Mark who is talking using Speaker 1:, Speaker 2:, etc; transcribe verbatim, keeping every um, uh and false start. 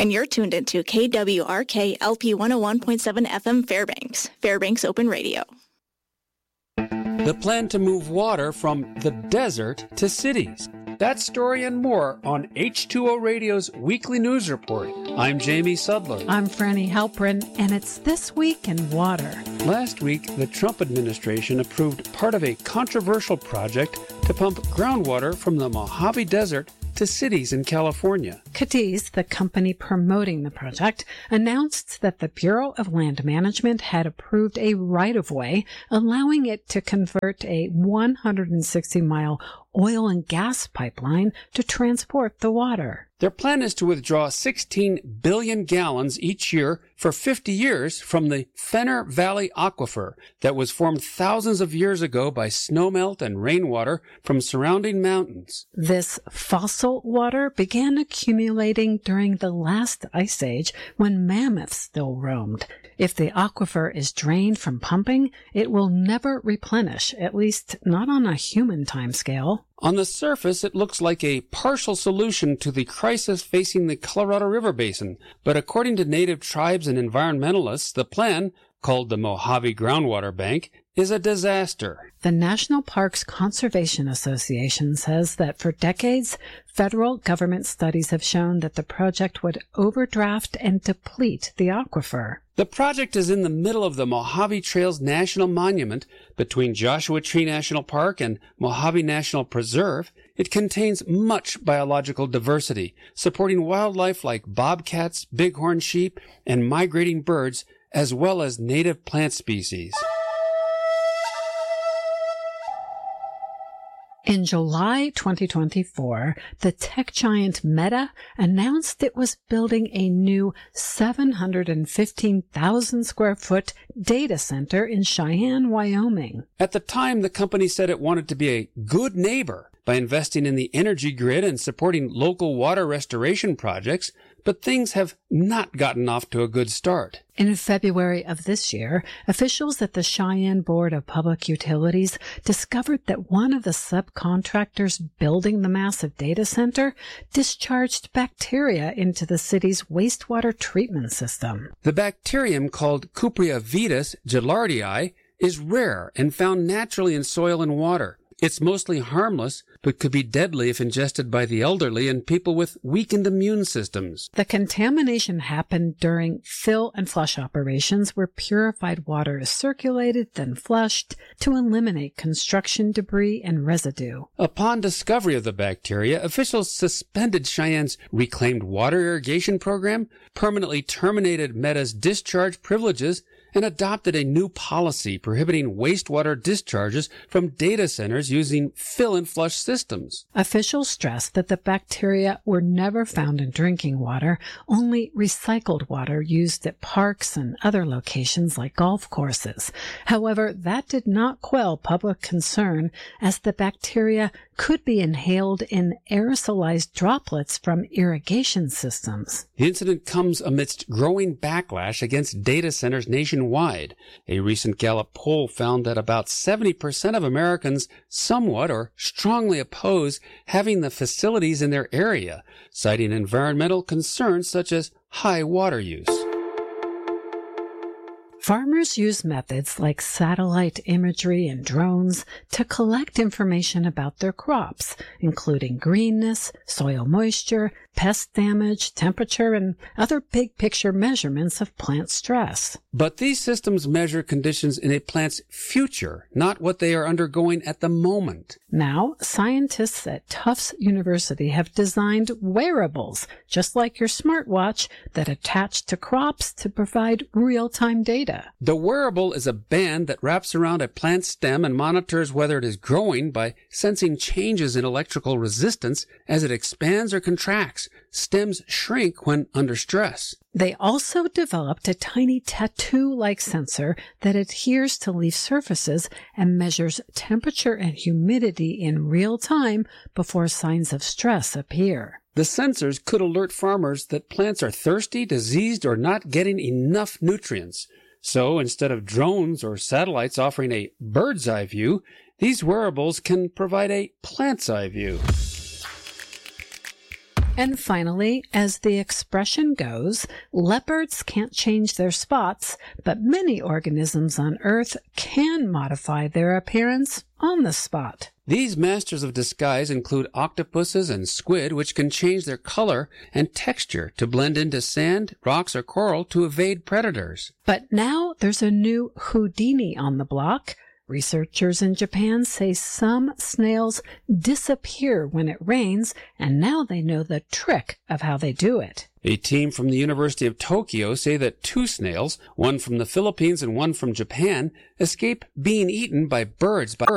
Speaker 1: And you're tuned into K W R K L P one oh one point seven F M Fairbanks, Fairbanks Open Radio.
Speaker 2: The plan to move water from the desert to cities. That story and more on H two O Radio's weekly news report. I'm Jamie Sudler.
Speaker 3: I'm Franny Halprin, and it's This Week in Water.
Speaker 2: Last week, the Trump administration approved part of a controversial project to pump groundwater from the Mojave Desert to cities in Cadiz.
Speaker 3: Cadiz, the company promoting the project, announced that the Bureau of Land Management had approved a right-of-way, allowing it to convert a one hundred sixty mile oil and gas pipeline to transport the water.
Speaker 2: Their plan is to withdraw sixteen billion gallons each year for fifty years from the Fenner Valley Aquifer that was formed thousands of years ago by snowmelt and rainwater from surrounding mountains.
Speaker 3: This fossil water began accumulating during the last ice age when mammoths still roamed. If the aquifer is drained from pumping, it will never replenish, at least not on a human timescale.
Speaker 2: On the surface, it looks like a partial solution to the crisis facing the Colorado River Basin, but according to native tribes and environmentalists, the plan, called the Mojave Groundwater Bank, is a disaster.
Speaker 3: The National Parks Conservation Association says that for decades, federal government studies have shown that the project would overdraft and deplete the aquifer.
Speaker 2: The project is in the middle of the Mojave Trails National Monument between Joshua Tree National Park and Mojave National Preserve. It contains much biological diversity, supporting wildlife like bobcats, bighorn sheep, and migrating birds, as well as native plant species.
Speaker 3: In July twenty twenty-four, the tech giant Meta announced it was building a new seven hundred fifteen thousand square foot data center in Cheyenne, Wyoming.
Speaker 2: At the time, the company said it wanted to be a good neighbor by investing in the energy grid and supporting local water restoration projects, but things have not gotten off to a good start.
Speaker 3: In February of this year, officials at the Cheyenne Board of Public Utilities discovered that one of the subcontractors building the massive data center discharged bacteria into the city's wastewater treatment system.
Speaker 2: The bacterium, called Cupria vitis gilardii, is rare and found naturally in soil and water. It's mostly harmless, but could be deadly if ingested by the elderly and people with weakened immune systems.
Speaker 3: The contamination happened during fill and flush operations where purified water is circulated, then flushed to eliminate construction debris and residue.
Speaker 2: Upon discovery of the bacteria, officials suspended Cheyenne's reclaimed water irrigation program, permanently terminated Meta's discharge privileges, and adopted a new policy prohibiting wastewater discharges from data centers using fill and flush systems.
Speaker 3: Officials stressed that the bacteria were never found in drinking water, only recycled water used at parks and other locations like golf courses. However, that did not quell public concern, as the bacteria could be inhaled in aerosolized droplets from irrigation systems.
Speaker 2: The incident comes amidst growing backlash against data centers nationwide. A recent Gallup poll found that about seventy percent of Americans somewhat or strongly oppose having the facilities in their area, citing environmental concerns such as high water use.
Speaker 3: Farmers use methods like satellite imagery and drones to collect information about their crops, including greenness, soil moisture, pest damage, temperature, and other big-picture measurements of plant stress.
Speaker 2: But these systems measure conditions in a plant's future, not what they are undergoing at the moment.
Speaker 3: Now, scientists at Tufts University have designed wearables, just like your smartwatch, that attach to crops to provide real-time data.
Speaker 2: The wearable is a band that wraps around a plant stem and monitors whether it is growing by sensing changes in electrical resistance as it expands or contracts. Stems shrink when under stress.
Speaker 3: They also developed a tiny tattoo-like sensor that adheres to leaf surfaces and measures temperature and humidity in real time before signs of stress appear.
Speaker 2: The sensors could alert farmers that plants are thirsty, diseased, or not getting enough nutrients. So instead of drones or satellites offering a bird's eye view, these wearables can provide a plant's eye view.
Speaker 3: And finally, as the expression goes, leopards can't change their spots, but many organisms on Earth can modify their appearance on the spot.
Speaker 2: These masters of disguise include octopuses and squid, which can change their color and texture to blend into sand, rocks, or coral to evade predators.
Speaker 3: But now there's a new Houdini on the block. Researchers in Japan say some snails disappear when it rains, and now they know the trick of how they do it.
Speaker 2: A team from the University of Tokyo say that two snails, one from the Philippines and one from Japan, escape being eaten by birds by